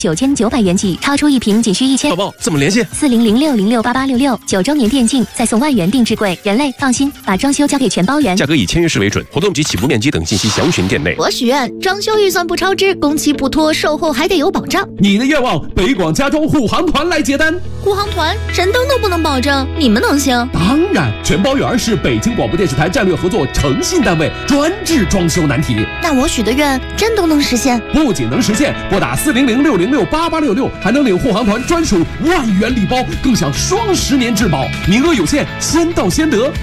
9900元起，超出一瓶仅需1000。 宝宝怎么联系 4006068866？9周年电竞，再送万元定制柜，人类放心，把装修交给全包圆。 价格以签约时为准，活动及起步面积等信息详询店内。 我许愿装修预算不超支，工期不拖，售后还得有保障。 你的愿望，北广家装护航团来接单。 护航团神灯都不能保证，你们能行？ 当然，全包圆是北京广播电视台战略合作诚信单位，专治装修难题。 那我许的愿真都能实现？ 不仅能实现，拨打400-606-8866，还能领护航团专属万元礼包，更享双10年质保，名额有限，先到先得。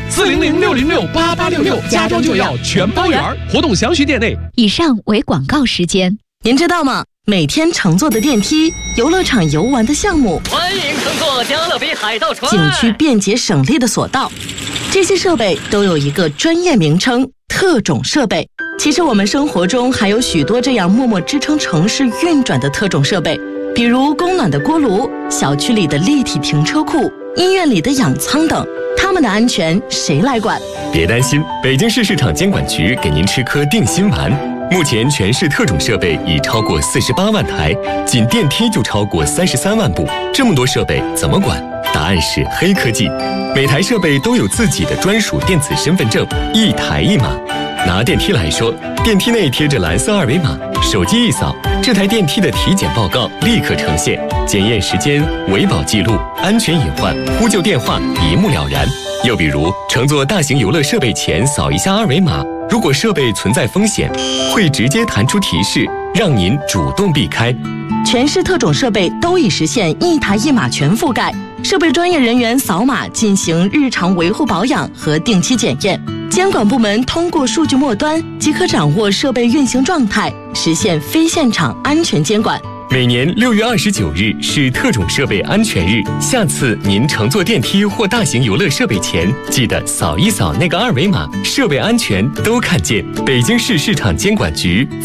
400-606-8866，家装就要全包圆，活动详询店内。 以上为广告时间。 您知道吗？每天乘坐的电梯、游乐场游玩的项目、 欢迎乘坐加勒比海盗船、 景区便捷省力的索道，这些设备都有一个专业名称——特种设备。其实我们生活中还有许多这样默默支撑城市运转的特种设备，比如供暖的锅炉、小区里的立体停车库、医院里的氧舱等。他们的安全谁来管？ 别担心，北京市市场监管局给您吃颗定心丸。目前全市特种设备已超过48万台，仅电梯就超过33万部。这么多设备怎么管？答案是黑科技。每台设备都有自己的专属电子身份证，一台一码。拿电梯来说，电梯内贴着蓝色二维码，手机一扫，这台电梯的体检报告立刻呈现，检验时间、维保记录、安全隐患、呼救电话一目了然。又比如，乘坐大型游乐设备前扫一下二维码，如果设备存在风险，会直接弹出提示，让您主动避开。 全市特种设备都已实现一台一码全覆盖，设备专业人员扫码进行日常维护保养和定期检验。监管部门通过数据末端即可掌握设备运行状态，实现非现场安全监管。 每年6月29日是特种设备安全日，下次您乘坐电梯或大型游乐设备前，记得扫一扫那个二维码，设备安全都看见。北京市市场监管局。